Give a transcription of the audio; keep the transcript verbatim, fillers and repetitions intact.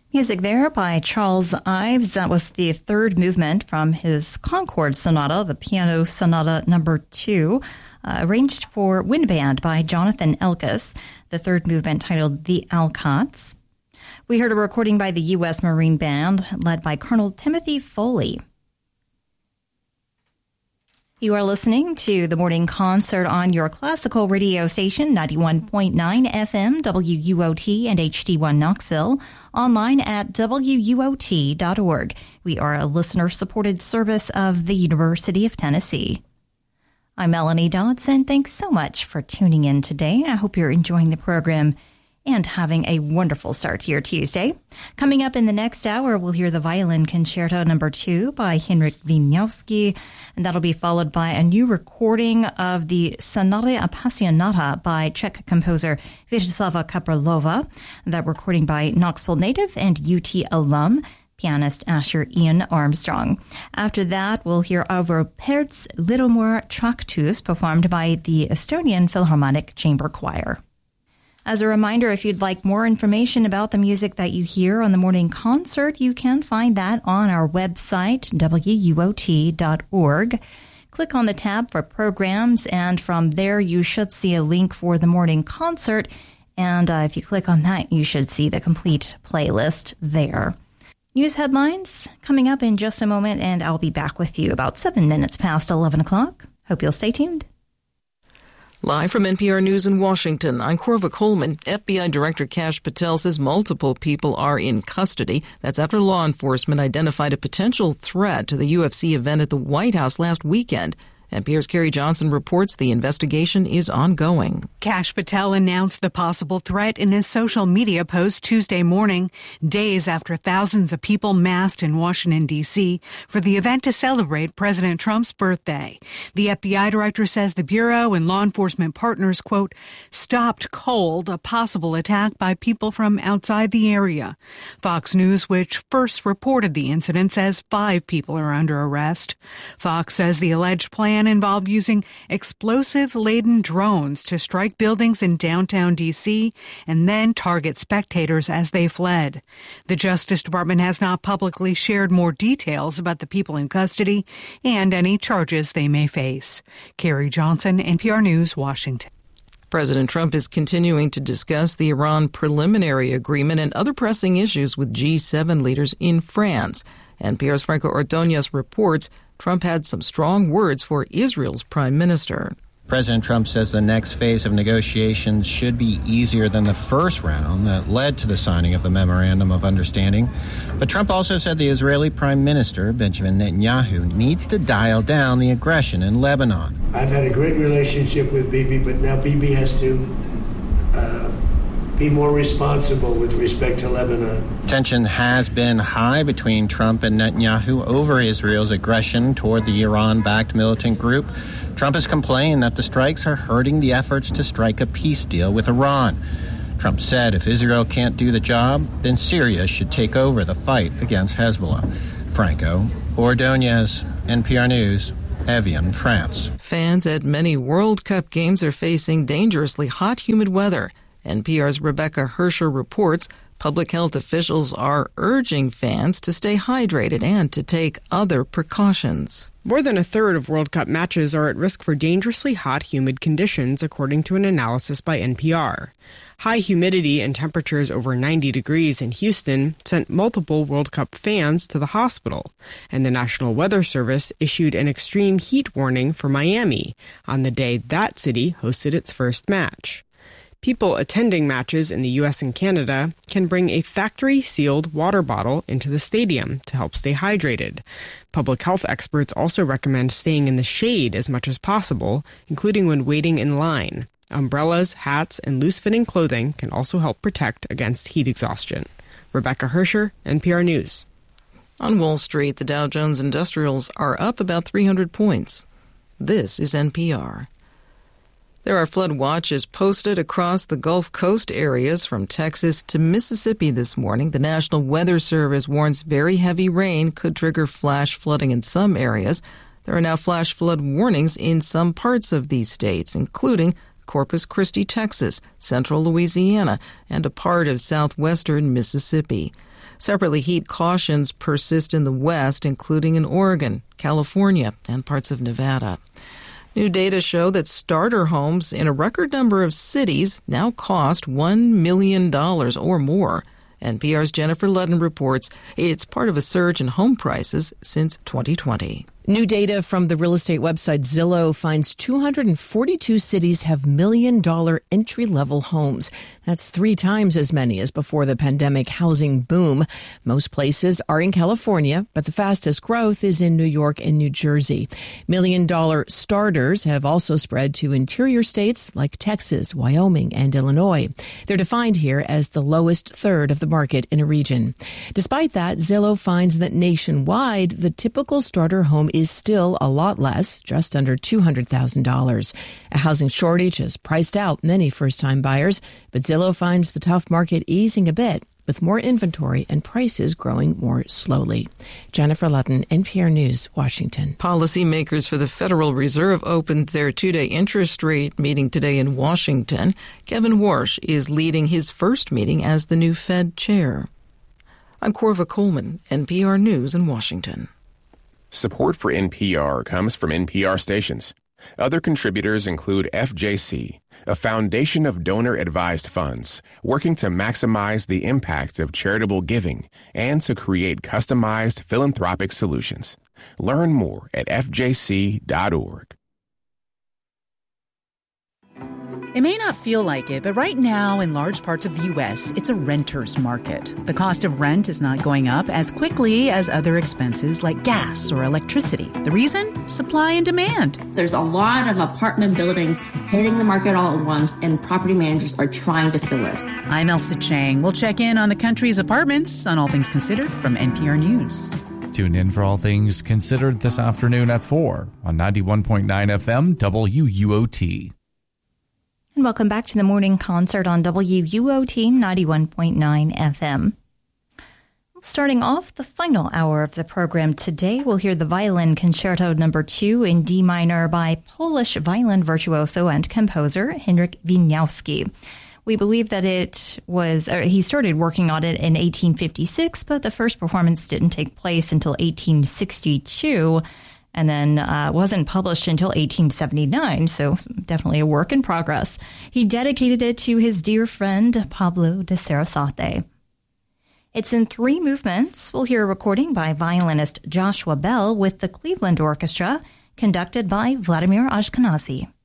Music there by Charles Ives. That was the third movement from his Concord Sonata, the Piano Sonata number two, uh, arranged for wind band by Jonathan Elkus, the third movement titled The Alcotts. We heard a recording by the U S Marine Band, led by Colonel Timothy Foley. You are listening to the morning concert on your classical radio station, ninety-one point nine F M, W U O T and H D one Knoxville, online at W U O T dot org. We are a listener-supported service of the University of Tennessee. I'm Melanie Dodson. Thanks so much for tuning in today. I hope you're enjoying the program and having a wonderful start to your Tuesday. Coming up in the next hour, we'll hear the Violin Concerto number two by Henryk Wieniawski, and that'll be followed by a new recording of the Sonata Appassionata by Czech composer Vyacheslava Kapralova, that recording by Knoxville native and U T alum, pianist Asher Ian Armstrong. After that, we'll hear Arvo Pärt's Litomur Traktus, performed by the Estonian Philharmonic Chamber Choir. As a reminder, if you'd like more information about the music that you hear on the morning concert, you can find that on our website, W U O T dot org. Click on the tab for programs, and from there you should see a link for the morning concert. And uh, if you click on that, you should see the complete playlist there. News headlines coming up in just a moment, and I'll be back with you about seven minutes past eleven o'clock. Hope you'll stay tuned. Live from N P R News in Washington, I'm Corva Coleman. F B I Director Kash Patel says multiple people are in custody. That's after law enforcement identified a potential threat to the U F C event at the White House last weekend. N P R's Carrie Johnson reports the investigation is ongoing. Kash Patel announced the possible threat in his social media post Tuesday morning, days after thousands of people massed in Washington, D C for the event to celebrate President Trump's birthday. The F B I director says the Bureau and law enforcement partners, quote, stopped cold a possible attack by people from outside the area. Fox News, which first reported the incident, says five people are under arrest. Fox says the alleged plan involved using explosive-laden drones to strike buildings in downtown D C and then target spectators as they fled. The Justice Department has not publicly shared more details about the people in custody and any charges they may face. Carrie Johnson, N P R News, Washington. President Trump is continuing to discuss the Iran preliminary agreement and other pressing issues with G seven leaders in France. N P R's Franco Ordonez reports Trump had some strong words for Israel's prime minister. President Trump says the next phase of negotiations should be easier than the first round that led to the signing of the Memorandum of Understanding. But Trump also said the Israeli Prime Minister, Benjamin Netanyahu, needs to dial down the aggression in Lebanon. I've had a great relationship with Bibi, but now Bibi has to uh, be more responsible with respect to Lebanon. Tension has been high between Trump and Netanyahu over Israel's aggression toward the Iran-backed militant group. Trump has complained that the strikes are hurting the efforts to strike a peace deal with Iran. Trump said if Israel can't do the job, then Syria should take over the fight against Hezbollah. Franco Ordonez, N P R News, Evian, France. Fans at many World Cup games are facing dangerously hot, humid weather. N P R's Rebecca Hersher reports public health officials are urging fans to stay hydrated and to take other precautions. More than a third of World Cup matches are at risk for dangerously hot, humid conditions, according to an analysis by N P R. High humidity and temperatures over ninety degrees in Houston sent multiple World Cup fans to the hospital, and the National Weather Service issued an extreme heat warning for Miami on the day that city hosted its first match. People attending matches in the U S and Canada can bring a factory-sealed water bottle into the stadium to help stay hydrated. Public health experts also recommend staying in the shade as much as possible, including when waiting in line. Umbrellas, hats, and loose-fitting clothing can also help protect against heat exhaustion. Rebecca Hersher, N P R News. On Wall Street, the Dow Jones Industrials are up about three hundred points. This is N P R. There are flood watches posted across the Gulf Coast areas from Texas to Mississippi this morning. The National Weather Service warns very heavy rain could trigger flash flooding in some areas. There are now flash flood warnings in some parts of these states, including Corpus Christi, Texas, central Louisiana, and a part of southwestern Mississippi. Separately, heat cautions persist in the West, including in Oregon, California, and parts of Nevada. New data show that starter homes in a record number of cities now cost one million dollars or more. N P R's Jennifer Ludden reports it's part of a surge in home prices since twenty twenty. New data from the real estate website Zillow finds two hundred forty-two cities have million-dollar entry-level homes. That's three times as many as before the pandemic housing boom. Most places are in California, but the fastest growth is in New York and New Jersey. Million-dollar starters have also spread to interior states like Texas, Wyoming, and Illinois. They're defined here as the lowest third of the market in a region. Despite that, Zillow finds that nationwide, the typical starter home is still a lot less, just under two hundred thousand dollars. A housing shortage has priced out many first-time buyers, but Zillow finds the tough market easing a bit, with more inventory and prices growing more slowly. Jennifer Ludden, N P R News, Washington. Policymakers for the Federal Reserve opened their two-day interest rate meeting today in Washington. Kevin Warsh is leading his first meeting as the new Fed chair. I'm Corva Coleman, N P R News in Washington. Support for N P R comes from N P R stations. Other contributors include F J C, a foundation of donor-advised funds working to maximize the impact of charitable giving and to create customized philanthropic solutions. Learn more at f j c dot org. It may not feel like it, but right now in large parts of the U S, it's a renter's market. The cost of rent is not going up as quickly as other expenses like gas or electricity. The reason? Supply and demand. There's a lot of apartment buildings hitting the market all at once, and property managers are trying to fill it. I'm Elsa Chang. We'll check in on the country's apartments on All Things Considered from N P R News. Tune in for All Things Considered this afternoon at four on ninety-one point nine F M W U O T. And welcome back to the morning concert on W U O T ninety-one point nine F M. Starting off the final hour of the program today, we'll hear the Violin Concerto Number two in D minor by Polish violin virtuoso and composer Henryk Wieniawski. We believe that it was, or he started working on it in eighteen fifty-six, but the first performance didn't take place until eighteen sixty-two. And then uh, wasn't published until eighteen seventy-nine, so definitely a work in progress. He dedicated it to his dear friend, Pablo de Sarasate. It's in three movements. We'll hear a recording by violinist Joshua Bell with the Cleveland Orchestra, conducted by Vladimir Ashkenazy.